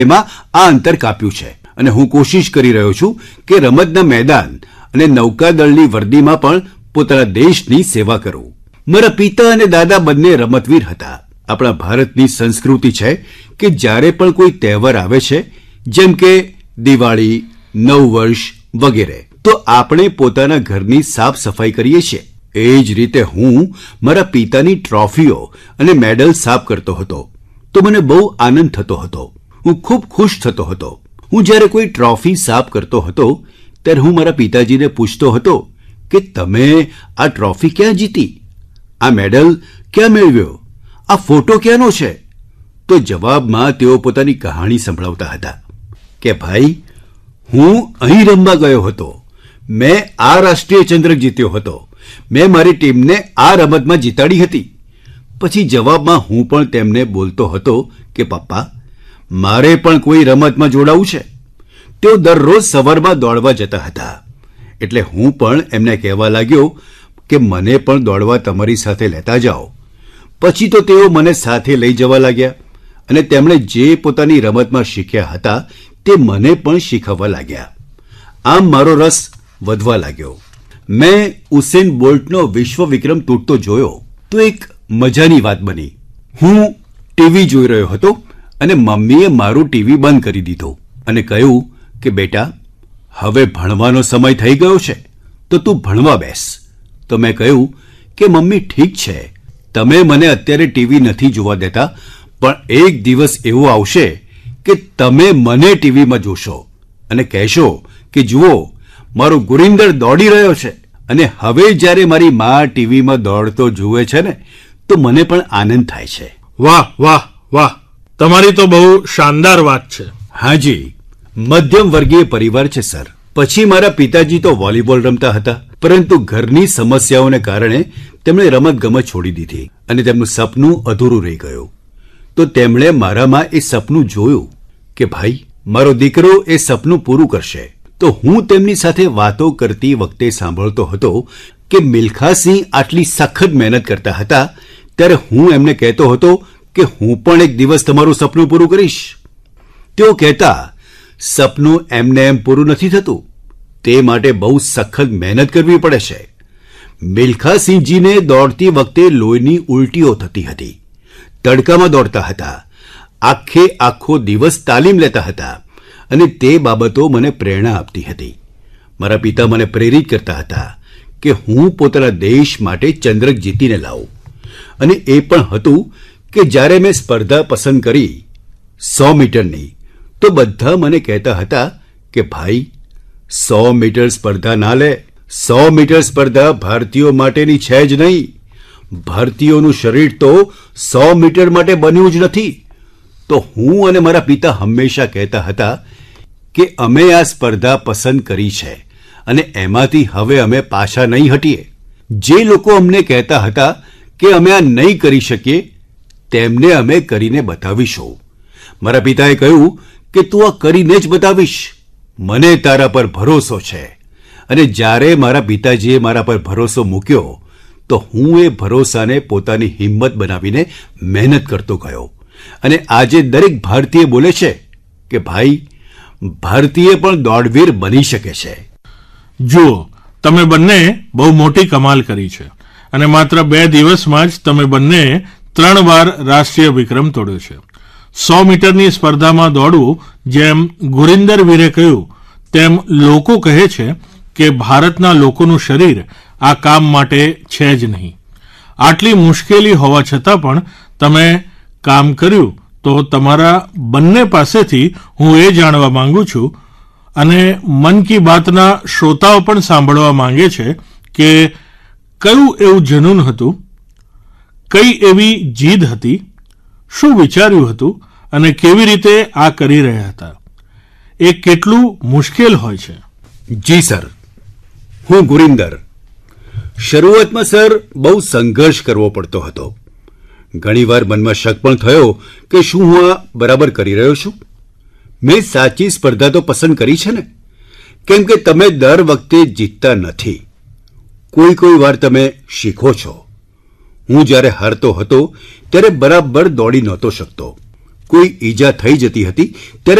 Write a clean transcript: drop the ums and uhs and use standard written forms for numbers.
એમાં આ અંતર કાપ્યું છે અને હું કોશિશ કરી રહ્યો છું કે રમતના મેદાન અને નૌકાદળની વર્દીમાં પણ પોતાના દેશની સેવા કરું. મારા પિતા અને દાદા બંને રમતવીર હતા. આપણા ભારતની સંસ્કૃતિ છે કે જ્યારે પણ કોઈ તહેવાર આવે છે, જેમ કે દિવાળી, નવ વર્ષ વગેરે, તો આપણે પોતાના ઘરની સાફ સફાઈ કરીએ છીએ. એ જ રીતે હું મારા પિતાની ટ્રોફીઓ અને મેડલ સાફ કરતો હતો તો મને બહુ આનંદ થતો હતો. હું ખૂબ ખુશ થતો હતો. હું જ્યારે કોઈ ટ્રોફી સાફ કરતો હતો ત્યારે હું મારા પિતાજીને પૂછતો હતો કે તમે આ ટ્રોફી ક્યાં જીતી, આ મેડલ ક્યાં મેળવ્યો, આ ફોટો ક્યાંનો છે? તો જવાબમાં તેઓ પોતાની કહાણી સંભળાવતા હતા કે ભાઈ, હું અહીં રમવા ગયો હતો, મેં આ રાષ્ટ્રીય ચંદ્રક જીત્યો હતો, મેં મારી ટીમને આ રમતમાં જીતાડી હતી. પછી જવાબમાં હું પણ તેમને બોલતો હતો કે પપ્પા, મારે પણ કોઈ રમતમાં જોડાવું છે. તેઓ દરરોજ સવારમાં દોડવા જતા હતા એટલે હું પણ એમને કહેવા લાગ્યો કે મને પણ દોડવા તમારી સાથે લેતા જાઓ. પછી તો તેઓ મને સાથે લઈ જવા લાગ્યા અને તેમણે જે પોતાની રમતમાં શીખ્યા હતા તે મને પણ શીખવવા લાગ્યા. આમ મારો રસ વધવા લાગ્યો. મેં ઉસેન બોલ્ટનો વિશ્વ વિક્રમ તૂટતો જોયો તો એક મજાની વાત બની. હું ટીવી જોઈ રહ્યો હતો અને મમ્મીએ મારું ટીવી બંધ કરી દીધું અને કહ્યું કે બેટા, હવે ભણવાનો સમય થઈ ગયો છે તો તું ભણવા બેસ. તો મેં કહ્યું કે મમ્મી, ઠીક છે, તમે મને અત્યારે ટીવી નથી જોવા દેતા, પણ એક દિવસ એવો આવશે કે તમે મને ટીવીમાં જોશો અને કહેશો કે જુઓ, મારો ગુરિંદર દોડી રહ્યો છે. અને હવે જ્યારે મારી મા ટીવીમાં દોડતો જુએ છે ને તો મને પણ આનંદ થાય છે. વાહ વાહ વાહ, તમારી તો બહુ શાનદાર વાત છે. હાજી, મધ્યમ વર્ગીય પરિવાર છે સર. પછી મારા પિતાજી તો વોલીબોલ રમતા હતા, પરંતુ ઘરની સમસ્યાઓને કારણે તેમણે રમતગમત છોડી દીધી અને તેમનું સપનું અધૂરું રહી ગયું. તો તેમણે મારામાં એ સપનું જોયું કે ભાઈ, મારો દીકરો એ સપનું પૂરું કરશે. તો હું તેમની સાથે વાતો કરતી વખતે સાંભળતો હતો કે મિલ્ખાસિંહ આટલી સખત મહેનત કરતા હતા, ત્યારે હું એમને કહેતો હતો કે હું પણ એક દિવસ તમારું સપનું પૂરું કરીશ. તેઓ કહેતા, સપનું એમને એમ પૂરું નથી થતું, તે માટે બહુ સખત મહેનત કરવી પડે છે. મિલ્ખાસિંહજીને દોડતી વખતે લોહીની ઉલટીઓ થતી હતી, તડકામાં દોડતા હતા, આખો દિવસ તાલીમ લેતા હતા અને તે બાબતો મને પ્રેરણા આપતી હતી. મારા પિતા મને પ્રેરિત કરતા હતા કે હું પોતાના દેશ માટે ચંદ્રક જીતીને લાવું. અને એ પણ હતું કે જ્યારે મેં સ્પર્ધા પસંદ કરી 100 મીટરની, તો બધા મને કહેતા હતા કે ભાઈ, 100 મીટર સ્પર્ધા ના લે. 100 મીટર સ્પર્ધા ભારતીયો માટેની છે જ નહીં. ભારતીયોનું શરીર તો 100 મીટર માટે બન્યું જ નથી. તો હું અને મારા પિતા હંમેશા કહેતા હતા કે અમે આ સ્પર્ધા પસંદ કરી છે અને એમાંથી હવે અમે પાછા નહીં હટીએ. જે લોકો અમને કહેતા હતા કે અમે આ નહીં કરી શકીએ, તેમને અમે કરીને બતાવીશું. મારા પિતાએ કહ્યું કે તું આ કરીને જ બતાવીશ, મને તારા પર ભરોસો છે. અને જ્યારે મારા પિતાજીએ મારા પર ભરોસો મૂક્યો તો હું એ ભરોસાને પોતાની હિંમત બનાવીને મહેનત કરતો ગયો. અને આજે દરેક ભારતીય બોલે છે કે ભાઈ, ભારતીય પણ દોડવીર બની શકે છે. જુઓ, તમે બંને બહુ મોટી કમાલ કરી છે અને માત્ર 2 દિવસમાં જ તમે બંને 3 વાર રાષ્ટ્રીય વિક્રમ તોડ્યો છે. 100 મીટરની સ્પર્ધામાં દોડવું, જેમ ગુરિંદર વીરે કહ્યું તેમ લોકો કહે છે કે ભારતના લોકોનું શરીર આ કામ માટે છે જ નહીં. આટલી મુશ્કેલી હોવા છતાં પણ તમે કામ કર્યું. તો તમારા બંને પાસેથી હું એ જાણવા માંગુ છું અને મન કી બાતના શ્રોતાઓ પણ સાંભળવા માંગે છે કે કયું એવું જનૂન હતું, કઈ એવી જીદ હતી, શું વિચાર્યું હતું અને કેવી રીતે આ કરી રહ્યા હતા. એ કેટલું મુશ્કેલ હોય છે. જી સર, હું ગુરિંદર. શરૂઆતમાં સર બહુ સંઘર્ષ કરવો પડતો હતો. ઘણીવાર મનમાં શક પણ થયો કે શું હું આ બરાબર કરી રહ્યો છું. મેં સાચી સ્પર્ધા તો પસંદ કરી છે ને, કેમ કે તમે દર વખતે જીતતા નથી, કોઈ વાર તમે શીખો છો. હું જ્યારે હારતો હતો ત્યારે બરાબર દોડી નહોતો શકતો. કોઈ ઈજા થઈ જતી હતી ત્યારે